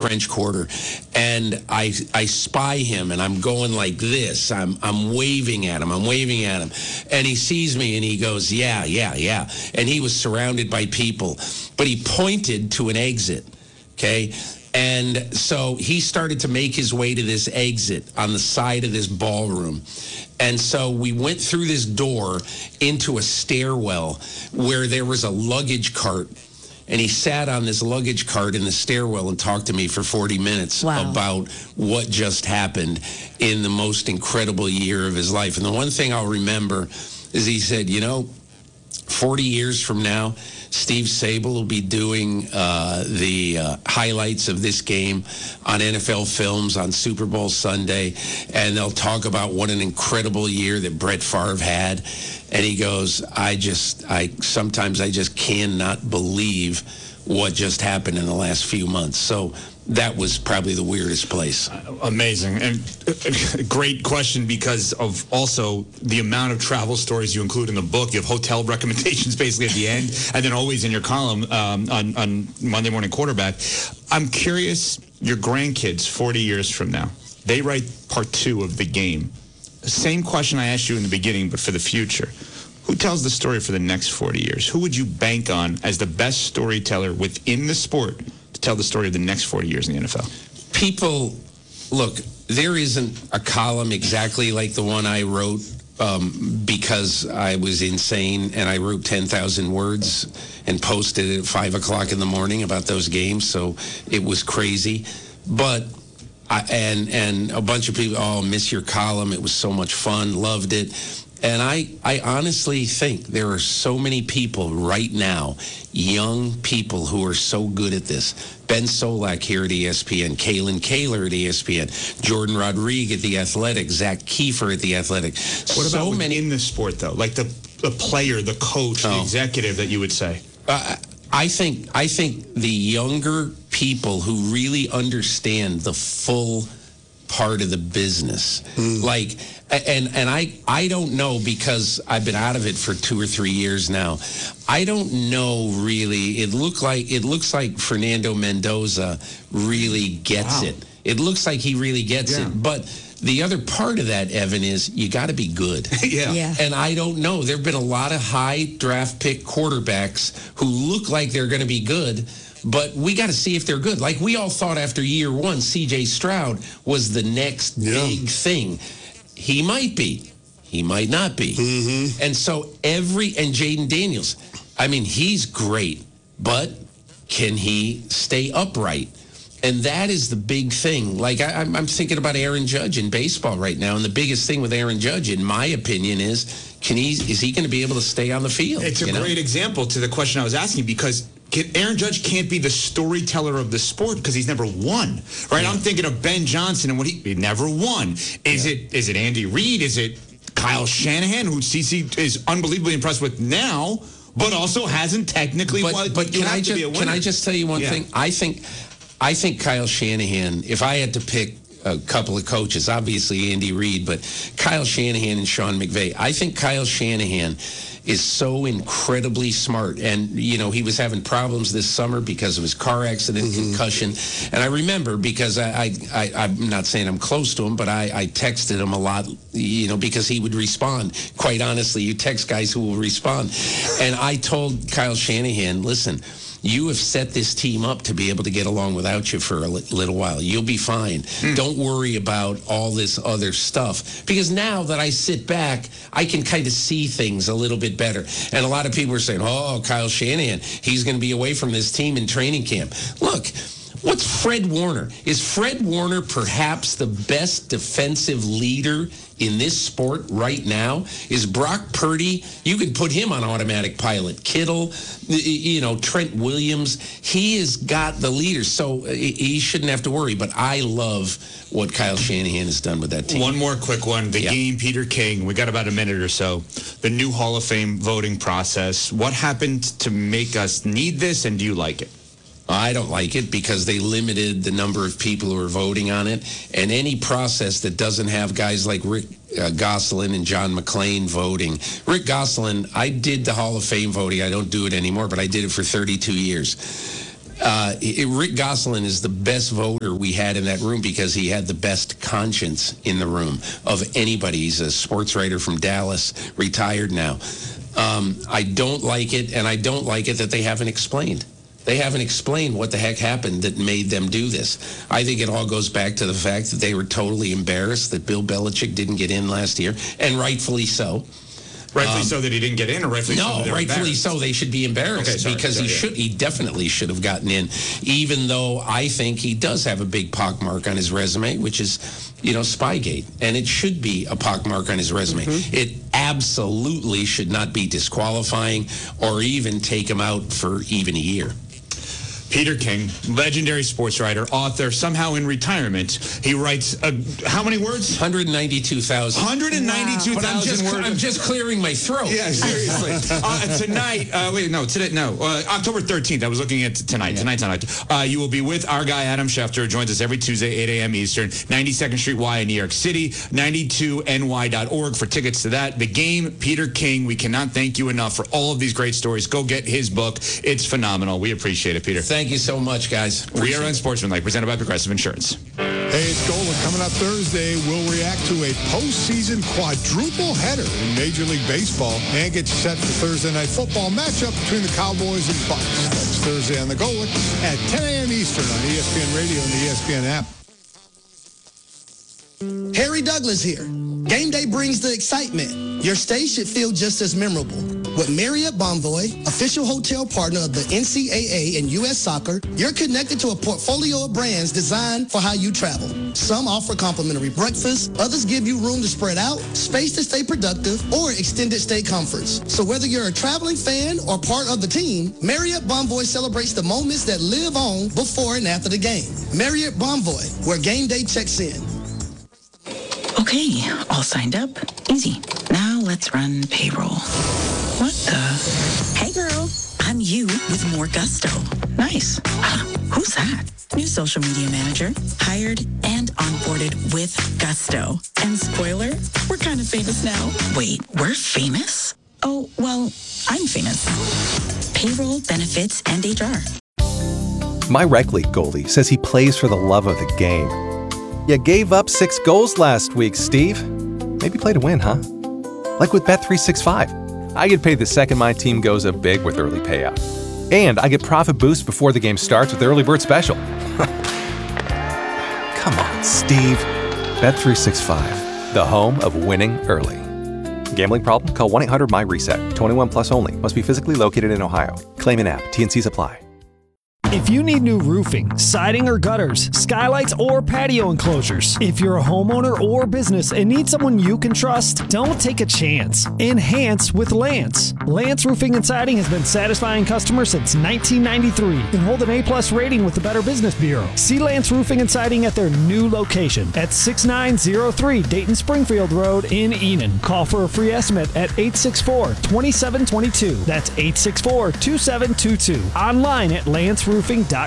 French Quarter, and I spy him, and I'm going like this. I'm waving at him. And he sees me, and he goes, yeah. And he was surrounded by people, but he pointed to an exit, okay? And so he started to make his way to this exit on the side of this ballroom. And so we went through this door into a stairwell where there was a luggage cart. And he sat on this luggage cart in the stairwell and talked to me for 40 minutes about what just happened in the most incredible year of his life. And the one thing I'll remember is he said, 40 years from now, Steve Sabol will be doing the highlights of this game on NFL Films on Super Bowl Sunday, and they'll talk about what an incredible year that Brett Favre had. And he goes, sometimes I just cannot believe what just happened in the last few months. So that was probably the weirdest place. Amazing. And great question because of also the amount of travel stories you include in the book. You have hotel recommendations basically at the end, and then always in your column on Monday Morning Quarterback. I'm curious, your grandkids 40 years from now, they write part 2 of the game. Same question I asked you in the beginning, but for the future. Who tells the story for the next 40 years? Who would you bank on as the best storyteller within the sport to tell the story of the next 40 years in the NFL? People, look, there isn't a column exactly like the one I wrote because I was insane and I wrote 10,000 words and posted it at 5 o'clock in the morning about those games. So it was crazy. But and a bunch of people, miss your column. It was so much fun. Loved it. And I honestly think there are so many people right now, young people who are so good at this. Ben Solak here at ESPN, Kalen Kaler at ESPN, Jordan Rodriguez at The Athletic, Zach Kiefer at The Athletic. What about in the sport, though? Like the player, the coach, the executive that you would say? I think the younger people who really understand the full part of the business, like, and I don't know because I've been out of it for 2 or 3 years now. I don't know really. It looks like Fernando Mendoza really gets it. It looks like he really gets it, but the other part of that, Evan, is you got to be good. Yeah. And I don't know. There have been a lot of high draft pick quarterbacks who look like they're going to be good, but we got to see if they're good. Like we all thought after year 1, C.J. Stroud was the next big thing. He might be. He might not be. Mm-hmm. And so and Jaden Daniels, I mean, he's great, but can he stay upright? And that is the big thing. Like, I'm thinking about Aaron Judge in baseball right now, and the biggest thing with Aaron Judge, in my opinion, is he going to be able to stay on the field? It's a great example to the question I was asking, because Aaron Judge can't be the storyteller of the sport because he's never won, right? Yeah. I'm thinking of Ben Johnson and what he never won. Is it Andy Reid? Is it Kyle Shanahan, who CC is unbelievably impressed with now, but also hasn't technically won? But can I just tell you one thing? I think Kyle Shanahan, if I had to pick a couple of coaches, obviously Andy Reid, but Kyle Shanahan and Sean McVay, I think Kyle Shanahan is so incredibly smart. And, he was having problems this summer because of his car accident, concussion. And I remember because I'm not saying I'm close to him, but I texted him a lot, because he would respond. Quite honestly, you text guys who will respond. And I told Kyle Shanahan, listen, you have set this team up to be able to get along without you for a little while. You'll be fine. Don't worry about all this other stuff. Because now that I sit back, I can kind of see things a little bit better. And a lot of people are saying, Kyle Shanahan, he's going to be away from this team in training camp. Look, what's Fred Warner? Is Fred Warner perhaps the best defensive leader in this sport right now? Is Brock Purdy? You could put him on automatic pilot. Kittle, Trent Williams. He has got the leaders, so he shouldn't have to worry. But I love what Kyle Shanahan has done with that team. One more quick one. The game, Peter King. We got about a minute or so. The new Hall of Fame voting process. What happened to make us need this, and do you like it? I don't like it because they limited the number of people who are voting on it. And any process that doesn't have guys like Rick Gosselin and John McClain voting. Rick Gosselin, I did the Hall of Fame voting. I don't do it anymore, but I did it for 32 years. Rick Gosselin is the best voter we had in that room because he had the best conscience in the room of anybody. He's a sports writer from Dallas, retired now. I don't like it, and I don't like it that they haven't explained. They haven't explained what the heck happened that made them do this. I think it all goes back to the fact that they were totally embarrassed that Bill Belichick didn't get in last year, and rightfully so. Rightfully so that he didn't get in, or rightfully so that they were rightfully so they should be embarrassed because he definitely should have gotten in, even though I think he does have a big pockmark on his resume, which is, Spygate, and it should be a pockmark on his resume. It absolutely should not be disqualifying or even take him out for even a year. Peter King, legendary sports writer, author, somehow in retirement. He writes, how many words? 192,000. 192,000 words. I'm just clearing my throat. Yeah, seriously. Tonight, October 13th, I was looking at tonight. Yeah. Tonight's you will be with our guy, Adam Schefter, joins us every Tuesday, 8 a.m. Eastern, 92nd Street Y in New York City, 92ny.org for tickets to that. The Game, Peter King, we cannot thank you enough for all of these great stories. Go get his book. It's phenomenal. We appreciate it, Peter. Thank you so much, guys. We are Unsportsmanlike, presented by Progressive Insurance. Hey, it's Golic. Coming up Thursday, we'll react to a postseason quadruple header in Major League Baseball and get set for Thursday Night Football matchup between the Cowboys and Bucs. That's Thursday on the Golic at 10 a.m. Eastern on ESPN Radio and the ESPN app. Harry Douglas here. Game day brings the excitement. Your stay should feel just as memorable. With Marriott Bonvoy, official hotel partner of the NCAA and U.S. Soccer, you're connected to a portfolio of brands designed for how you travel. Some offer complimentary breakfast, others give you room to spread out, space to stay productive, or extended stay comforts. So whether you're a traveling fan or part of the team, Marriott Bonvoy celebrates the moments that live on before and after the game. Marriott Bonvoy, where game day checks in. Okay, all signed up. Easy. Now let's run payroll. What the? Hey girl, I'm you with more gusto. Nice. Who's that? New social media manager. Hired and onboarded with gusto. And spoiler, we're kind of famous now. Wait, we're famous? Oh, well, I'm famous. Payroll, benefits, and HR. My rec league goalie says he plays for the love of the game. You gave up 6 goals last week, Steve. Maybe play to win, huh? Like with Bet365. I get paid the second my team goes up big with early payout. And I get profit boost before the game starts with Early Bird Special. Come on, Steve. Bet365, the home of winning early. Gambling problem? Call 1-800-MY-RESET. 21 plus only. Must be physically located in Ohio. Claim in app. T&Cs apply. If you need new roofing, siding or gutters, skylights or patio enclosures, if you're a homeowner or business and need someone you can trust, don't take a chance. Enhance with Lance. Lance Roofing and Siding has been satisfying customers since 1993 and hold an A+ rating with the Better Business Bureau. See Lance Roofing and Siding at their new location at 6903 Dayton Springfield Road in Enon. Call for a free estimate at 864-2722. That's 864-2722. Online at lanceroofing.com.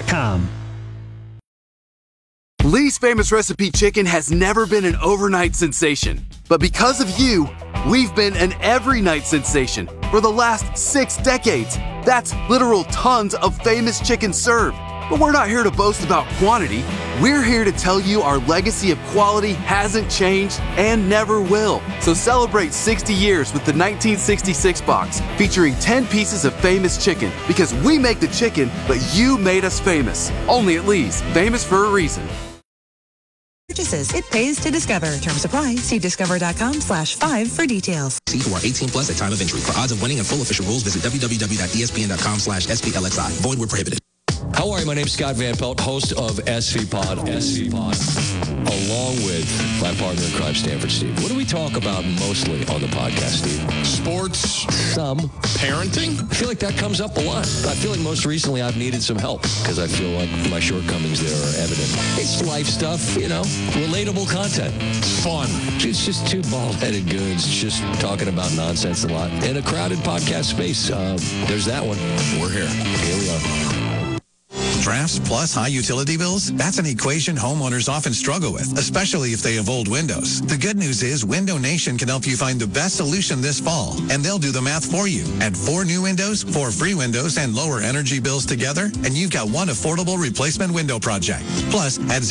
Lee's Famous Recipe Chicken has never been an overnight sensation. But because of you, we've been an every night sensation for the last 6 decades. That's literal tons of famous chicken served. But we're not here to boast about quantity. We're here to tell you our legacy of quality hasn't changed and never will. So celebrate 60 years with the 1966 box featuring 10 pieces of famous chicken, because we make the chicken, but you made us famous. Only at Lee's, famous for a reason. Purchases. It pays to discover. Terms apply. See discover.com/5 for details. See who are 18 plus at time of entry. For odds of winning and full official rules, visit www.espn.com/SPLXI. Void where prohibited. How are you? My name's Scott Van Pelt, host of SV Pod, along with my partner in crime, Stanford Steve. What do we talk about mostly on the podcast, Steve? Sports. Some. Parenting. I feel like that comes up a lot. I feel like most recently I've needed some help because I feel like my shortcomings there are evident. It's life stuff, relatable content. Fun. It's just two bald-headed goons just talking about nonsense a lot. In a crowded podcast space, there's that one. We're here. Here we are. drafts plus high utility bills? That's an equation homeowners often struggle with, especially if they have old windows. The good news is Window Nation can help you find the best solution this fall, and they'll do the math for you. Add 4 new windows, 4 free windows, and lower energy bills together, and you've got one affordable replacement window project. Plus, add